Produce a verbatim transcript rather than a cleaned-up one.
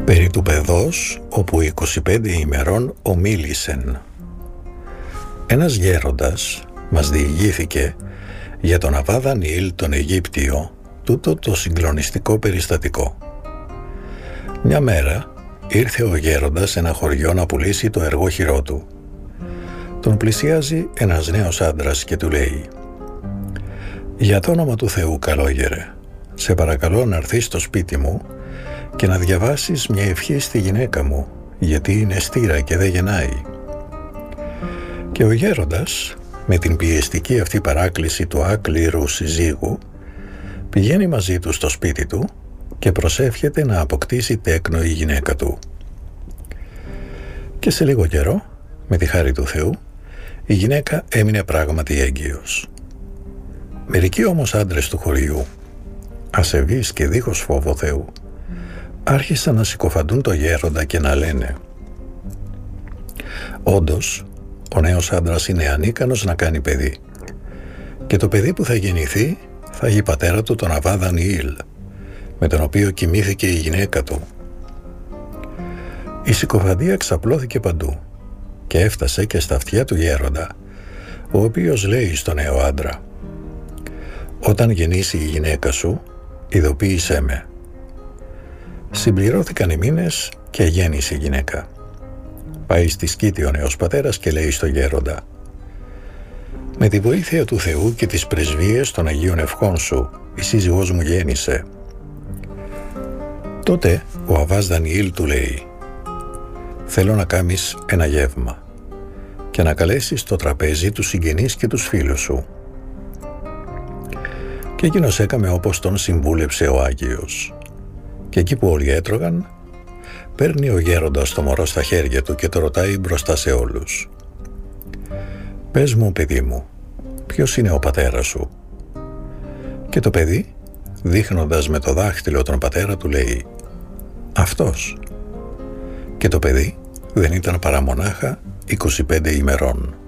περί του παιδός όπου είκοσι πέντε ημερών ομίλησεν. Ένας γέροντας μας διηγήθηκε για τον Αββά Δανιήλ τον Αιγύπτιο τούτο το συγκλονιστικό περιστατικό. Μια μέρα ήρθε ο γέροντας σε ένα χωριό να πουλήσει το εργόχειρό του. Τον πλησιάζει ένας νέος άντρας και του λέει: «Για το όνομα του Θεού, καλόγερε, σε παρακαλώ να έρθεις στο σπίτι μου και να διαβάσεις μια ευχή στη γυναίκα μου, γιατί είναι στήρα και δεν γεννάει». Και ο γέροντας, με την πιεστική αυτή παράκληση του άκληρου συζύγου, πηγαίνει μαζί του στο σπίτι του και προσεύχεται να αποκτήσει τέκνο η γυναίκα του. Και σε λίγο καιρό, με τη χάρη του Θεού, η γυναίκα έμεινε πράγματι έγκυος. Μερικοί όμως άντρες του χωριού, ασεβείς και δίχως φόβο Θεού, άρχισαν να συκοφαντούν το γέροντα και να λένε: «Όντως, ο νέος άντρας είναι ανίκανος να κάνει παιδί και το παιδί που θα γεννηθεί θα έχει πατέρα του τον Αββά Δανιήλ, με τον οποίο κοιμήθηκε η γυναίκα του». Η συκοφαντία εξαπλώθηκε παντού και έφτασε και στα αυτιά του γέροντα, ο οποίος λέει στον νέο άντρα: «Όταν γεννήσει η γυναίκα σου, ειδοποίησέ με». Συμπληρώθηκαν οι μήνες και γέννησε η γυναίκα. Πάει στη σκήτη ο νέος πατέρας και λέει στο γέροντα: «Με τη βοήθεια του Θεού και τις πρεσβείες των Αγίων Ευχών σου, η σύζυγός μου γέννησε». Τότε ο Αββάς Δανιήλ του λέει: «Θέλω να κάνεις ένα γεύμα και να καλέσεις στο τραπέζι τους συγγενείς και τους φίλους σου». Και εκείνος έκαμε όπως τον συμβούλεψε ο Άγιος. Και εκεί που όλοι έτρωγαν, παίρνει ο γέροντας το μωρό στα χέρια του και το ρωτάει μπροστά σε όλους: «Πες μου, παιδί μου, ποιος είναι ο πατέρας σου?» Και το παιδί, δείχνοντας με το δάχτυλο τον πατέρα του, λέει: «Αυτός». Και το παιδί δεν ήταν παρά μονάχα είκοσι πέντε ημερών.